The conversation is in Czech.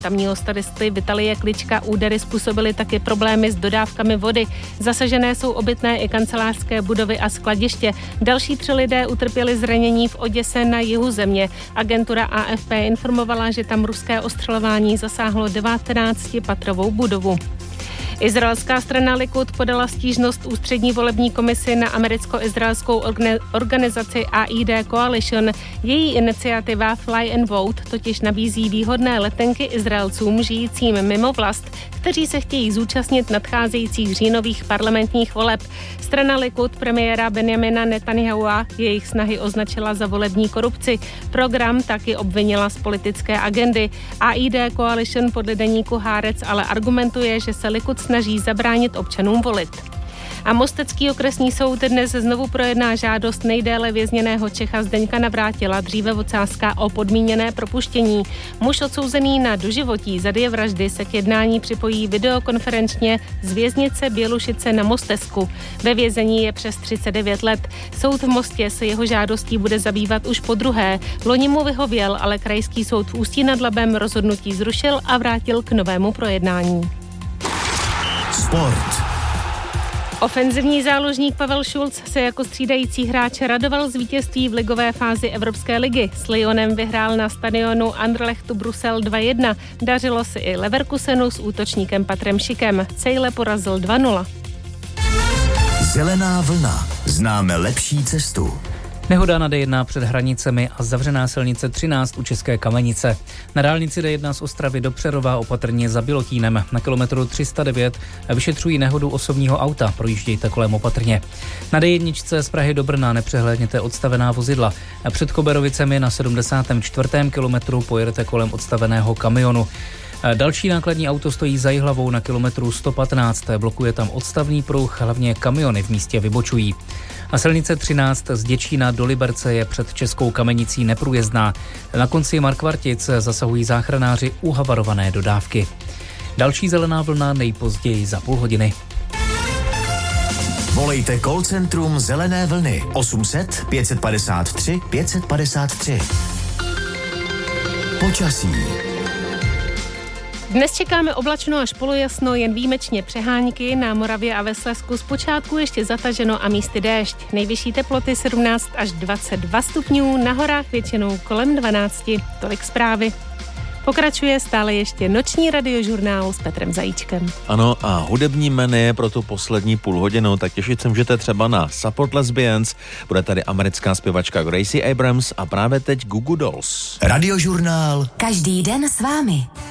Tamního starosty Vitalie Klička údery způsobily taky problémy s dodávkami vody. Zasažené jsou obytné i kancelářské budovy a skladiště. Další 3 lidé utrpěli zranění v Oděse na jihu země. Agentura AFP informovala, že tam ruské ostřelování zasáhlo 19patrovou budovu. Izraelská strana Likud podala stížnost ústřední volební komisi na americko-izraelskou organizaci AID Coalition. Její iniciativa Fly and Vote totiž nabízí výhodné letenky Izraelcům žijícím mimo vlast, kteří se chtějí zúčastnit nadcházejících říjnových parlamentních voleb. Strana Likud premiéra Benjamina Netanyahua jejich snahy označila za volební korupci. Program taky obvinila z politické agendy. AID Coalition podle deníku Haaretz ale argumentuje, že se Likud snaží zabránit občanům volit. A Mostecký okresní soud dnes znovu projedná žádost nejdéle vězněného Čecha Zdeňka Navrátila, dříve vocázka, o podmíněné propuštění. Muž odsouzený na doživotí za 2 vraždy se k jednání připojí videokonferenčně z věznice Bělušice na Mostecku. Ve vězení je přes 39 let. Soud v Mostě se jeho žádostí bude zabývat už podruhé. Loni mu vyhověl, ale krajský soud v Ústí nad Labem rozhodnutí zrušil a vrátil k novému projednání. Sport. Ofenzivní záložník Pavel Šulc se jako střídající hráč radoval z vítězství v ligové fázi Evropské ligy. S Lyonem vyhrál na stadionu Anderlechtu Brusel 2-1. Dařilo se i Leverkusenu s útočníkem Patrem Schikem. Cejle porazil 2-0. Zelená vlna. Známe lepší cestu. Nehoda na D1 před Hranicemi a zavřená silnice 13 u České Kamenice. Na dálnici D1 z Ostravy do Přerova opatrně za Bělotínem. Na kilometru 309 vyšetřují nehodu osobního auta, projíždějte kolem opatrně. Na D1 z Prahy do Brna nepřehlédněte odstavená vozidla. Před Koberovicemi na 74. kilometru pojedete kolem odstaveného kamionu. Další nákladní auto stojí za Jihlavou na kilometru 115. Blokuje tam odstavný pruh, hlavně kamiony v místě vybočují. A silnice 13 z Děčína do Liberce je před Českou Kamenicí neprůjezdná. Na konci Markvartic zasahují záchranáři u havarované dodávky. Další zelená vlna nejpozději za půl hodiny. Volejte call centrum Zelené vlny 800 553 553. Počasí. Dnes čekáme oblačno až polojasno, jen výjimečně přehánky, na Moravě a ve Slezsku zpočátku ještě zataženo a místy déšť. Nejvyšší teploty 17 až 22 stupňů, na horách většinou kolem 12. Tolik zprávy. Pokračuje stále ještě noční radiožurnál s Petrem Zajíčkem. Ano, a hudební menu pro tu poslední půl hodinu, tak těšit se můžete třeba na Support Lesbians, bude tady americká zpěvačka Gracie Abrams a právě teď Goo Goo Dolls. Radiožurnál. Každý den s vámi.